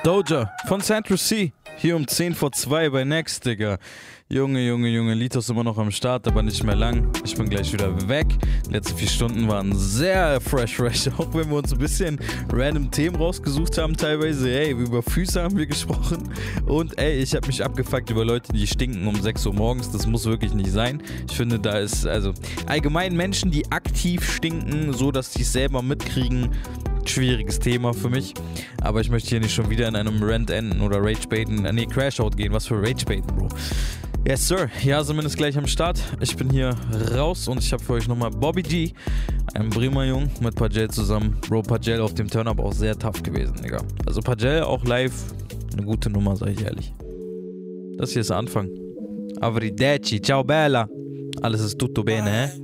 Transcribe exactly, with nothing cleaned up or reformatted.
Doja von Central C. Hier um zehn vor zwei bei Next, Digga. Junge, Junge, Junge, Lito ist immer noch am Start, aber nicht mehr lang. Ich bin gleich wieder weg. Die letzten vier Stunden waren sehr fresh, fresh. Auch wenn wir uns ein bisschen random Themen rausgesucht haben teilweise. Ey, über Füße haben wir gesprochen. Und ey, ich habe mich abgefuckt über Leute, die stinken um sechs Uhr morgens. Das muss wirklich nicht sein. Ich finde, da ist, also, allgemein Menschen, die aktiv stinken, so dass sie es selber mitkriegen, schwieriges Thema für mich. Aber ich möchte hier nicht schon wieder in einem Rant enden oder Ragebaiten, nee, Crashout gehen. Was für Ragebaiten, Bro. Yes, Sir. Ja, zumindest gleich am Start. Ich bin hier raus und ich habe für euch nochmal Bobby G, ein Bremer Jung mit Pagel zusammen. Bro, Pagel auf dem Turn-Up auch sehr tough gewesen, Digga. Also Pagel auch live, eine gute Nummer, sag ich ehrlich. Das hier ist der Anfang. Arrivederci, ciao bella. Alles ist tutto bene, hä?